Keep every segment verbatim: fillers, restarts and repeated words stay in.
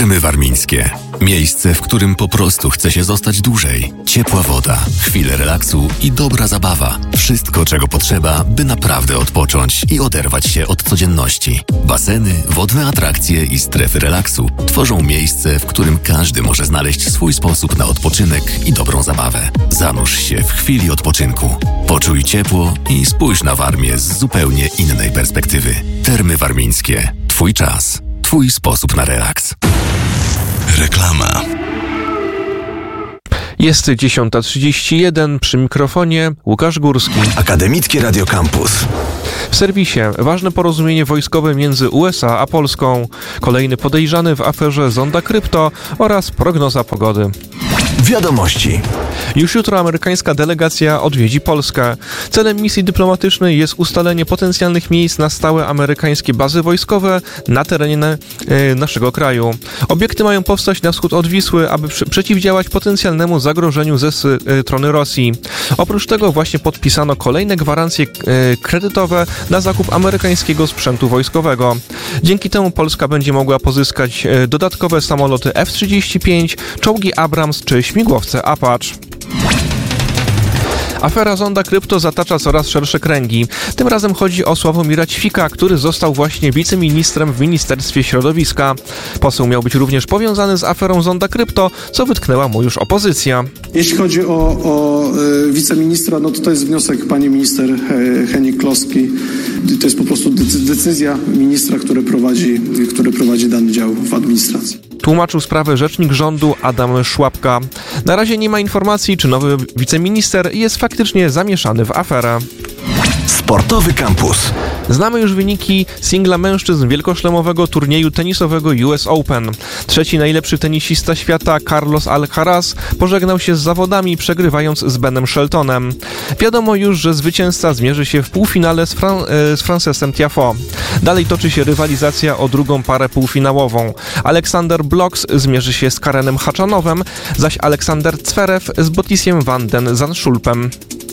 Termy Warmińskie. Miejsce, w którym po prostu chce się zostać dłużej. Ciepła woda, chwile relaksu i dobra zabawa. Wszystko, czego potrzeba, by naprawdę odpocząć i oderwać się od codzienności. Baseny, wodne atrakcje i strefy relaksu tworzą miejsce, w którym każdy może znaleźć swój sposób na odpoczynek i dobrą zabawę. Zanurz się w chwili odpoczynku. Poczuj ciepło i spójrz na Warmię z zupełnie innej perspektywy. Termy Warmińskie. Twój czas. Twój sposób na relaks. Reklama. Jest dziesiąta trzydzieści jeden, przy mikrofonie Łukasz Górski. Akademickie Radio Campus. W serwisie ważne porozumienie wojskowe między U S A a Polską, kolejny podejrzany w aferze Zonda Krypto oraz prognoza pogody. Wiadomości. Już jutro amerykańska delegacja odwiedzi Polskę. Celem misji dyplomatycznej jest ustalenie potencjalnych miejsc na stałe amerykańskie bazy wojskowe na terenie na, e, naszego kraju. Obiekty mają powstać na wschód od Wisły, aby przy, przeciwdziałać potencjalnemu zagrożeniu ze strony Rosji. Oprócz tego właśnie podpisano kolejne gwarancje e, kredytowe na zakup amerykańskiego sprzętu wojskowego. Dzięki temu Polska będzie mogła pozyskać e, dodatkowe samoloty F trzydzieści pięć, czołgi Abrams czy śmigłowce Apache. Afera Zonda Krypto zatacza coraz szersze kręgi. Tym razem chodzi o Sławomira Ćwika, który został właśnie wiceministrem w Ministerstwie Środowiska. Poseł miał być również powiązany z aferą Zonda Krypto, co wytknęła mu już opozycja. Jeśli chodzi o, o e, wiceministra, no to to jest wniosek pani minister e, Hennig-Kloski. To jest po prostu decyzja ministra, który prowadzi, który prowadzi dany dział w administracji. Tłumaczył sprawę rzecznik rządu Adam Szłapka. Na razie nie ma informacji, czy nowy wiceminister jest faktycznie zamieszany w aferę. Sportowy Campus. Znamy już wyniki singla mężczyzn wielkoszlemowego turnieju tenisowego U S Open. Trzeci najlepszy tenisista świata Carlos Alcaraz pożegnał się z zawodami, przegrywając z Benem Sheltonem. Wiadomo już, że zwycięzca zmierzy się w półfinale z, Fran- z Francesem Tiafoe. Dalej toczy się rywalizacja o drugą parę półfinałową. Aleksander Bloks zmierzy się z Karenem Hachanowem, zaś Aleksander Zverev z Botisiem van den Zandschulpem.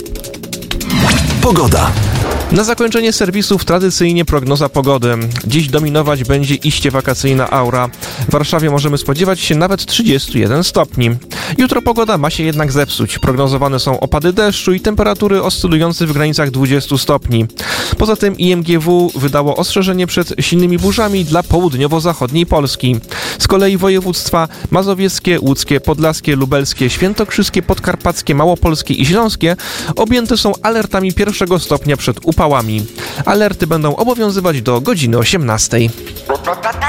Pogoda. Na zakończenie serwisów tradycyjnie prognoza pogody. Dziś dominować będzie iście wakacyjna aura. W Warszawie możemy spodziewać się nawet trzydziestu jeden stopni. Jutro pogoda ma się jednak zepsuć. Prognozowane są opady deszczu i temperatury oscylujące w granicach dwudziestu stopni. Poza tym I M G W wydało ostrzeżenie przed silnymi burzami dla południowo-zachodniej Polski. Z kolei województwa mazowieckie, łódzkie, podlaskie, lubelskie, świętokrzyskie, podkarpackie, małopolskie i śląskie objęte są alertami pierwszego stopnia przed upałami. Alerty będą obowiązywać do godziny osiemnastej.